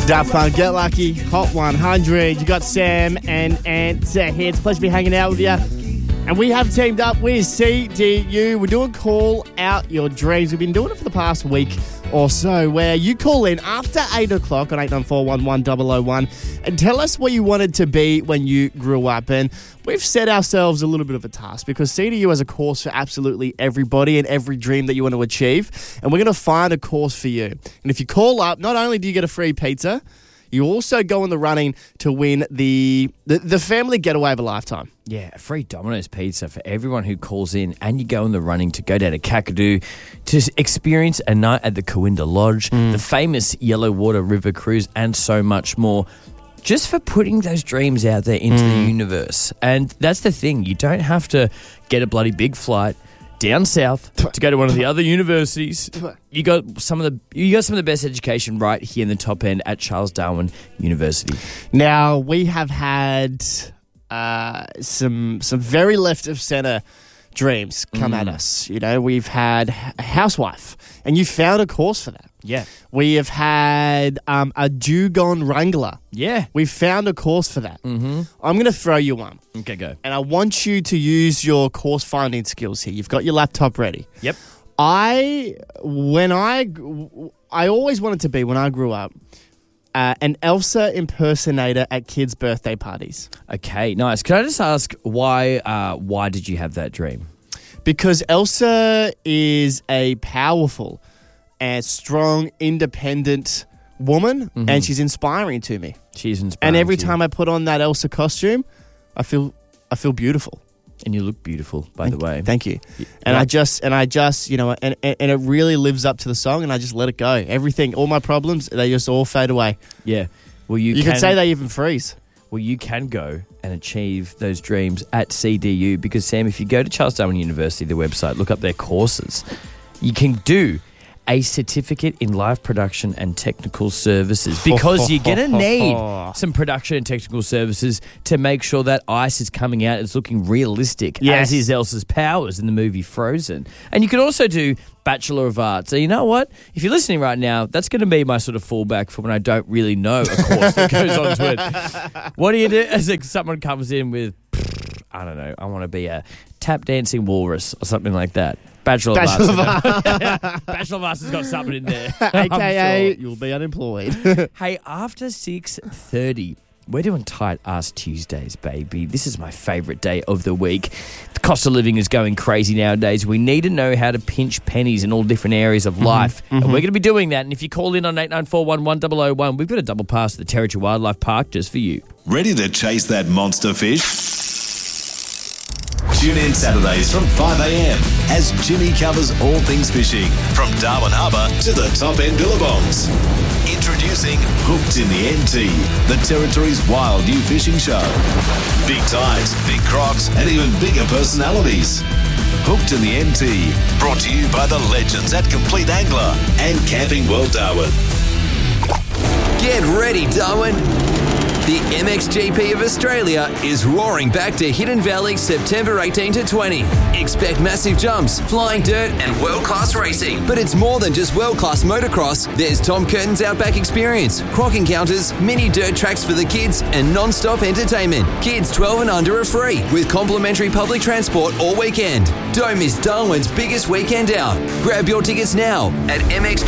Daft Punk, Get Lucky, Hot 100. You got Sam and Ant here. It's a pleasure to be hanging out with you. And we have teamed up with CDU. We're doing Call Out Your Dreams. We've been doing it for the past week or so, where you call in after 8 o'clock on 894-11-001 and tell us what you wanted to be when you grew up. And we've set ourselves a little bit of a task because CDU has a course for absolutely everybody and every dream that you want to achieve. And we're going to find a course for you. And if you call up, not only do you get a free pizza, you also go in the running to win the family getaway of a lifetime. Yeah, a free Domino's pizza for everyone who calls in, and you go in the running to go down to Kakadu to experience a night at the Corinda Lodge, the famous Yellowwater River Cruise, and so much more. Just for putting those dreams out there into the universe. And that's the thing. You don't have to get a bloody big flight down south to go to one of the other universities. You got some of the best education right here in the top end at Charles Darwin University. Now, we have had some very left of centre dreams come at us. You know, we've had a housewife, and you found a course for that. Yeah. We have had a dugong wrangler. Yeah. We found a course for that. Mm-hmm. I'm going to throw you one. Okay, go. And I want you to use your course finding skills here. You've got your laptop ready. Yep. I always wanted to be, when I grew up, an Elsa impersonator at kids' birthday parties. Okay, nice. Can I just ask why did you have that dream? Because Elsa is a powerful and strong, independent woman, and she's inspiring to me. She's inspiring. And every time I put on that Elsa costume, I feel beautiful. And you look beautiful, by the way. Thank you. And I just, you know, and it really lives up to the song, and I just let it go. Everything, all my problems, they just all fade away. Yeah. Well, you can say they even freeze. Well, you can go and achieve those dreams at CDU because, Sam, if you go to Charles Darwin University, the website, look up their courses, you can do a certificate in live production and technical services because you're going to need some production and technical services to make sure that ice is coming out. It's looking realistic, as is Elsa's powers in the movie Frozen. And you can also do Bachelor of Arts. So you know what? If you're listening right now, that's going to be my sort of fallback for when I don't really know a course that goes on to it. What do you do as someone comes in with, I don't know, I want to be a tap dancing walrus or something like that. Bachelor of Arts. Bachelor of Arts has got something in there. AKA, you'll be unemployed. Hey, after 6:30, we're doing Tight Ass Tuesdays, baby. This is my favourite day of the week. The cost of living is going crazy nowadays. We need to know how to pinch pennies in all different areas of life. And we're going to be doing that. And if you call in on 894-11-001, we've got a double pass to the Territory Wildlife Park just for you. Ready to chase that monster fish? Tune in Saturdays from 5 a.m. as Jimmy covers all things fishing, from Darwin Harbour to the top end billabongs. Introducing Hooked in the NT, the Territory's wild new fishing show. Big tides, big crocs, and even bigger personalities. Hooked in the NT, brought to you by the legends at Complete Angler and Camping World Darwin. Get ready, Darwin. The MXGP of Australia is roaring back to Hidden Valley September 18 to 20. Expect massive jumps, flying dirt and world-class racing. But it's more than just world-class motocross. There's Tom Curtin's Outback Experience, croc encounters, mini dirt tracks for the kids and non-stop entertainment. Kids 12 and under are free with complimentary public transport all weekend. Don't miss Darwin's biggest weekend out. Grab your tickets now at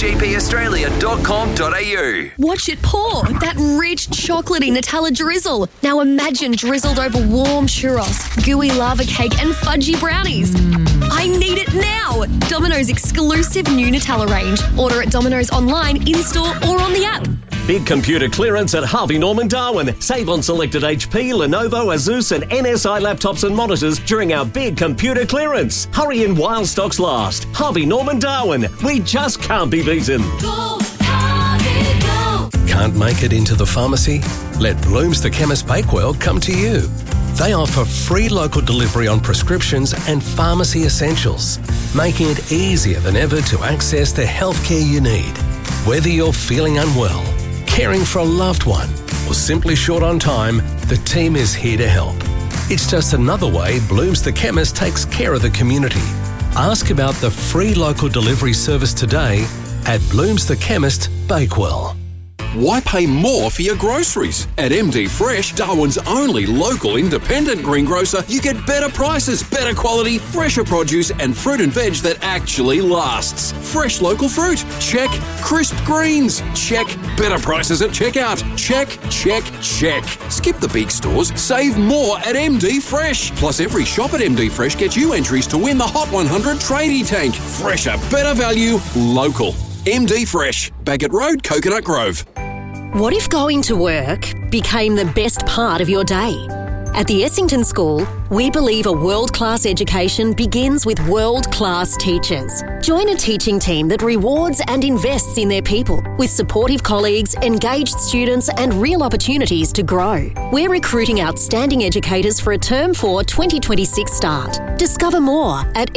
mxgpaustralia.com.au. Watch it pour. That rich chocolatey Nutella drizzle. Now imagine drizzled over warm churros, gooey lava cake and fudgy brownies. I need it now. Domino's exclusive new Nutella range. Order at Domino's online, in-store or on the app. Big computer clearance at Harvey Norman Darwin. Save on selected HP, Lenovo, Asus and NSI laptops and monitors during our big computer clearance. Hurry in while stocks last. Harvey Norman Darwin. We just can't be beaten. Go, Harvey, go. Can't make it into the pharmacy? Let Bloom's the Chemist Bakewell come to you. They offer free local delivery on prescriptions and pharmacy essentials, making it easier than ever to access the healthcare you need. Whether you're feeling unwell, caring for a loved one, or simply short on time, the team is here to help. It's just another way Bloom's the Chemist takes care of the community. Ask about the free local delivery service today at Bloom's the Chemist Bakewell. Why pay more for your groceries? At MD Fresh, Darwin's only local independent greengrocer, you get better prices, better quality, fresher produce and fruit and veg that actually lasts. Fresh local fruit? Check. Crisp greens? Check. Better prices at checkout? Check, check, check. Skip the big stores, save more at MD Fresh. Plus every shop at MD Fresh gets you entries to win the Hot 100 tradie tank. Fresher, better value, local. MD Fresh, Bagot Road, Coconut Grove. What if going to work became the best part of your day? At the Essington School, we believe a world-class education begins with world-class teachers. Join a teaching team that rewards and invests in their people with supportive colleagues, engaged students and real opportunities to grow. We're recruiting outstanding educators for a Term 4 2026 start. Discover more at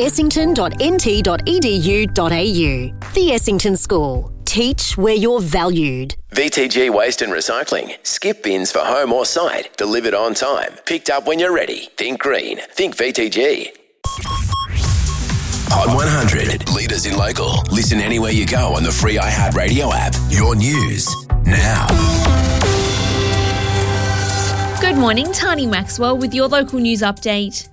essington.nt.edu.au. The Essington School. Teach where you're valued. VTG Waste and Recycling. Skip bins for home or site. Delivered on time. Picked up when you're ready. Think green. Think VTG. Hot 100. Leaders in local. Listen anywhere you go on the free iHeartRadio app. Your news now. Good morning, Tani Maxwell with your local news update.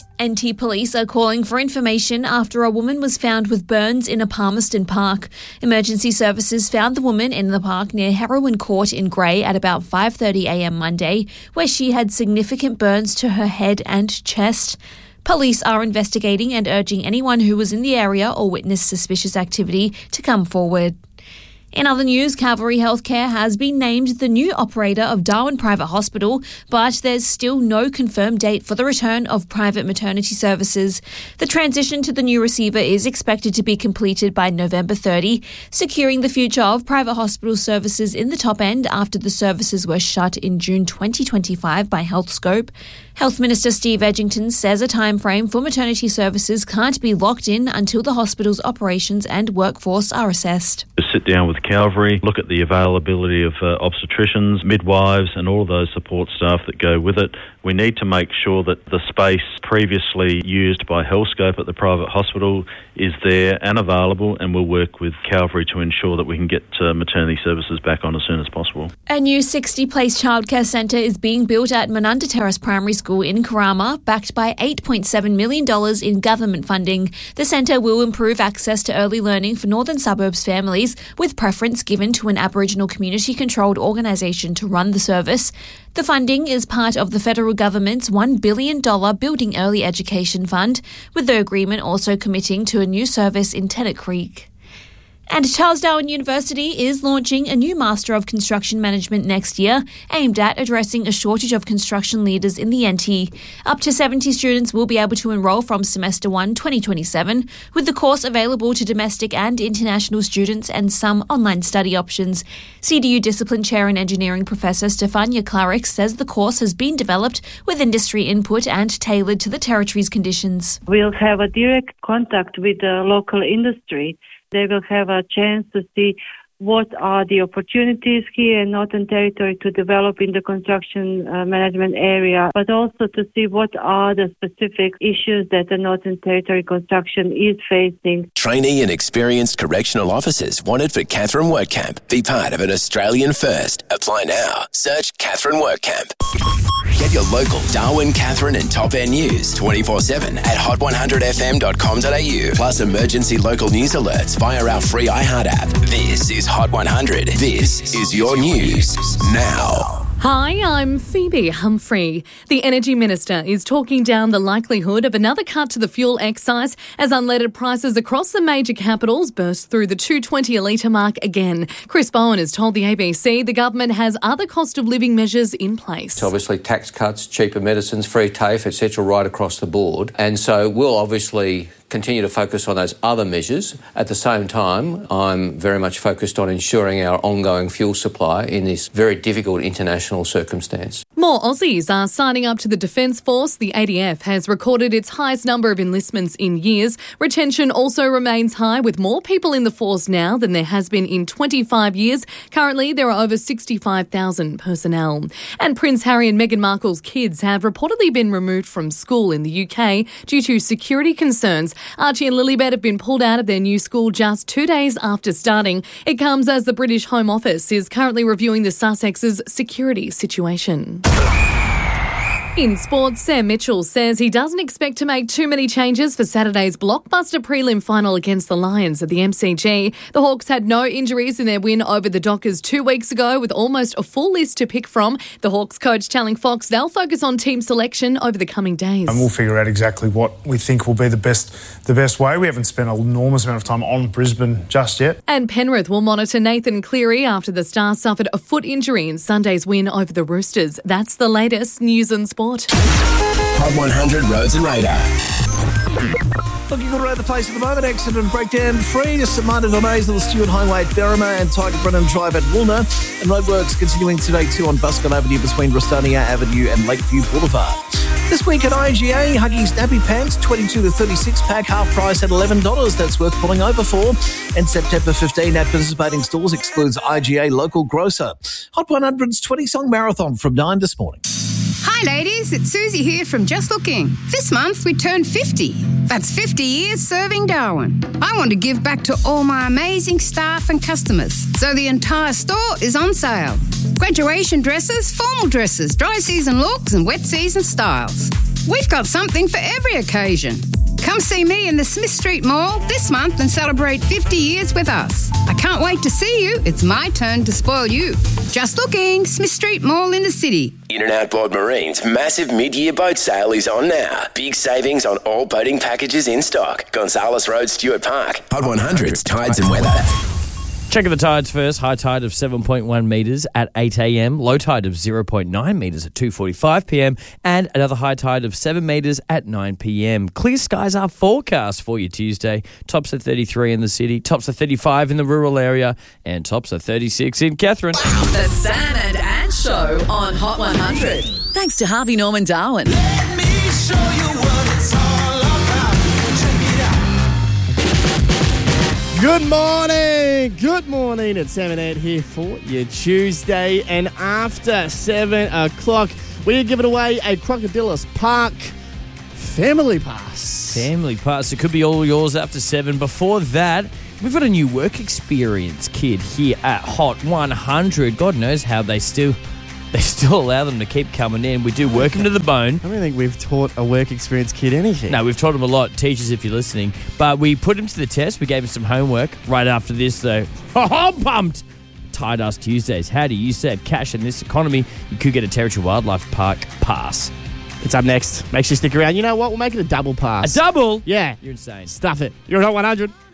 NT Police are calling for information after a woman was found with burns in a Palmerston park. Emergency services found the woman in the park near Heroin Court in Grey at about 5:30am Monday, where she had significant burns to her head and chest. Police are investigating and urging anyone who was in the area or witnessed suspicious activity to come forward. In other news, Calvary Healthcare has been named the new operator of Darwin Private Hospital, but there's still no confirmed date for the return of private maternity services. The transition to the new receiver is expected to be completed by November 30, securing the future of private hospital services in the top end after the services were shut in June 2025 by Healthscope. Health Minister Steve Edgington says a timeframe for maternity services can't be locked in until the hospital's operations and workforce are assessed. Sit down with Calvary, look at the availability of obstetricians, midwives and all of those support staff that go with it. We need to make sure that the space previously used by Healthscope at the private hospital is there and available, and we'll work with Calvary to ensure that we can get maternity services back on as soon as possible. A new 60-place childcare centre is being built at Menunda Terrace Primary School in Karama, backed by $8.7 million in government funding. The centre will improve access to early learning for Northern Suburbs families, with preference given to an Aboriginal community-controlled organisation to run the service. The funding is part of the federal government's $1 billion Building Early Education Fund, with the agreement also committing to a new service in Tennant Creek. And Charles Darwin University is launching a new Master of Construction Management next year, aimed at addressing a shortage of construction leaders in the NT. Up to 70 students will be able to enrol from Semester 1 2027, with the course available to domestic and international students and some online study options. CDU Discipline Chair and Engineering Professor Stefania Clarick says the course has been developed with industry input and tailored to the territory's conditions. We'll have a direct contact with the local industry. They will have a chance to see what are the opportunities here in Northern Territory to develop in the construction management area, but also to see what are the specific issues that the Northern Territory construction is facing. Trainee and experienced correctional officers wanted for Catherine Workcamp. Be part of an Australian first. Apply now. Search Catherine Workcamp. Get your local Darwin, Catherine and Top End news 24/7 at hot100fm.com.au. Plus emergency local news alerts via our free iHeart app. This is Hot 100. This is your news now. Hi, I'm Phoebe Humphrey. The Energy Minister is talking down the likelihood of another cut to the fuel excise as unleaded prices across the major capitals burst through the $2.20 a litre mark again. Chris Bowen has told the ABC the government has other cost of living measures in place. So obviously tax cuts, cheaper medicines, free TAFE, etc. right across the board. And so we'll obviously continue to focus on those other measures. At the same time, I'm very much focused on ensuring our ongoing fuel supply in this very difficult international circumstance. More Aussies are signing up to the Defence Force. The ADF has recorded its highest number of enlistments in years. Retention also remains high, with more people in the force now than there has been in 25 years. Currently, there are over 65,000 personnel. And Prince Harry and Meghan Markle's kids have reportedly been removed from school in the UK due to security concerns. Archie and Lilibet have been pulled out of their new school just 2 days after starting. It comes as the British Home Office is currently reviewing the Sussex's security situation. In sports, Sam Mitchell says he doesn't expect to make too many changes for Saturday's blockbuster prelim final against the Lions at the MCG. The Hawks had no injuries in their win over the Dockers 2 weeks ago, with almost a full list to pick from. The Hawks coach telling Fox they'll focus on team selection over the coming days. And we'll figure out exactly what we think will be the best way. We haven't spent an enormous amount of time on Brisbane just yet. And Penrith will monitor Nathan Cleary after the Stars suffered a foot injury in Sunday's win over the Roosters. That's the latest news and sport. Hot 100 Roads and Radar. Looking good around the place at the moment. Accident breakdown free. Just at Martin O'May's, Little Stewart Highway at Berrima and Tiger Brennan Drive at Woolner. And roadworks continuing today too on Buscon Avenue between Rastania Avenue and Lakeview Boulevard. This week at IGA, Huggies Nappy Pants, 22 to 36 pack, half price at $11. That's worth pulling over for. And September 15 at participating stores excludes IGA local grocer. Hot 100's 20-song marathon from 9 this morning. Hi ladies, it's Susie here from Just Looking. This month we turned 50. That's 50 years serving Darwin. I want to give back to all my amazing staff and customers, so the entire store is on sale. Graduation dresses, formal dresses, dry season looks and wet season styles. We've got something for every occasion. Come see me in the Smith Street Mall this month and celebrate 50 years with us. I can't wait to see you. It's my turn to spoil you. Just Looking, Smith Street Mall in the city. In and Outboard Marine's massive mid-year boat sale is on now. Big savings on all boating packages in stock. Gonzales Road, Stuart Park. Hot 100's Tides and Weather. Check the tides first. High tide of 7.1 metres at 8 a.m. Low tide of 0.9 metres at 2:45 p.m. And another high tide of 7 metres at 9 p.m. Clear skies are forecast for you Tuesday. Tops at 33 in the city. Tops at 35 in the rural area. And tops at 36 in Katherine. The Sam and Ann Show on Hot 100. Thanks to Harvey Norman Darwin. Let me show you what it's all about. Check it out. Good morning. Good morning. It's Sam and Ed here for your Tuesday. And after 7 o'clock, we're giving away a Crocodilus Park Family Pass. Family Pass. It could be all yours after 7. Before that, we've got a new work experience kid here at Hot 100. God knows how they still allow them to keep coming in. We do work them to the bone. I don't think we've taught a work experience kid anything. No, we've taught them a lot. Teachers, if you're listening. But we put him to the test. We gave him some homework right after this, though. I'm pumped! Tied Ass Tuesdays. How do you save cash in this economy? You could get a Territory Wildlife Park pass. It's up next. Make sure you stick around. You know what? We'll make it a double pass. A double? Yeah. You're insane. Stuff it. You're at Hot 100.